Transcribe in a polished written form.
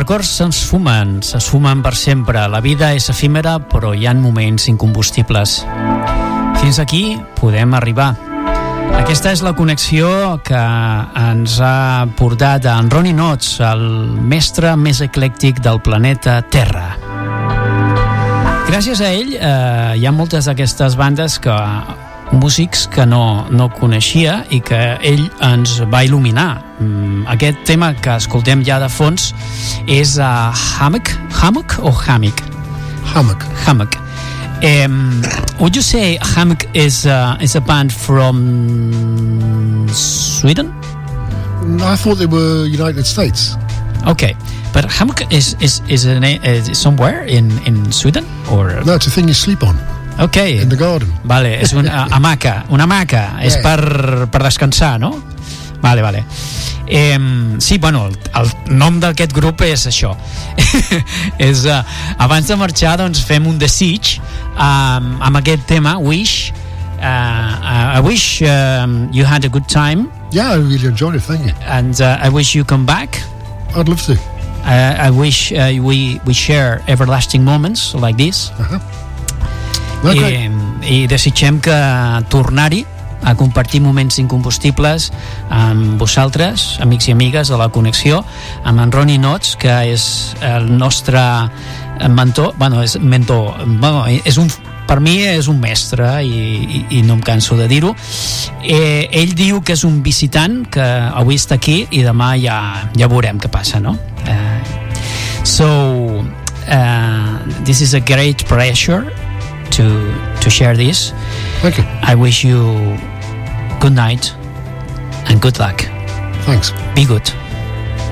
records s'esfumen per sempre. La vida és efímera, però hi ha moments incombustibles. Fins aquí podem arribar. Aquesta és la connexió que ens ha portat a en Ronnie Knotts, el mestre més eclèctic del planeta Terra. Gràcies a ell hi ha moltes d'aquestes bandes músics que no coneixia i que ell ens va il·luminar. Aquest tema que escoltem ja de fons és Hammock o Hammock? Hammock. Would you say Hammock is a band from Sweden? I thought they were United States. Okay, but Hammock is somewhere in Sweden? Or? No, it's a thing you sleep on. Okay. In the garden. Vale, és una hamaca. És per descansar, no? Vale. Sí, bueno, el nom d'aquest grup és això. Abans de marxar, doncs, fem un desig amb aquest tema, Wish. I wish you had a good time. Yeah, I really enjoyed it, thank you. And I wish you come back. I'd love to. I wish we share everlasting moments like this. Okay. I desitgem que tornar-hi a compartir moments incombustibles amb vosaltres, amics i amigues de la connexió, amb en Ronnie Knotts, que és el nostre mentor, per mi és un mestre i no em canso de dir-ho. Ell diu que és un visitant, que avui està aquí i demà ja veurem què passa, no? So this is a great pleasure to share this. Thank you. I wish you good night and good luck. Thanks. Be good.